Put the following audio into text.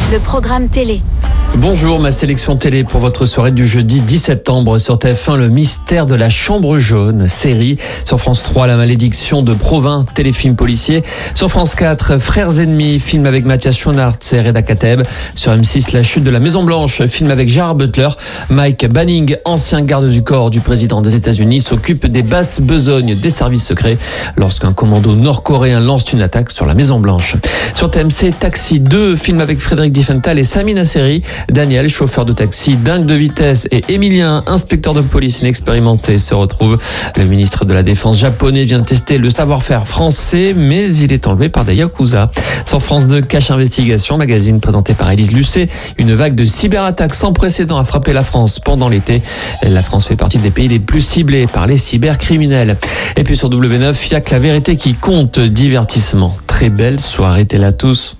le programme télé. Bonjour, ma sélection télé pour votre soirée du jeudi 10 septembre sur TF1, le mystère de la chambre jaune, série. Sur France 3, La malédiction de Provins, téléfilm policier. Sur France 4, Frères ennemis, film avec Mathias Schoenaerts et Reda Kateb. Sur M6, La chute de la Maison Blanche, film avec Gerard Butler. Mike Banning, ancien garde du corps du président des États-Unis, s'occupe des basses besognes des services secrets lorsqu'un commando nord-coréen lance une attaque sur la Maison Blanche. Sur TMC, Taxi 2, film avec Frédéric Diffenthal et Sami Nasseri. Daniel, chauffeur de taxi dingue de vitesse, et Emilien, inspecteur de police inexpérimenté, se retrouvent. Le ministre de la Défense japonais vient de tester le savoir-faire français, mais il est enlevé par des yakuza. Sur France 2, Cache Investigation, magazine présenté par Élise Lucet. Une vague de cyberattaques sans précédent a frappé la France pendant l'été. La France fait partie des pays les plus ciblés par les cybercriminels. Et puis sur W9, il y a que la vérité qui compte, divertissement. Très belle soirée télé à tous.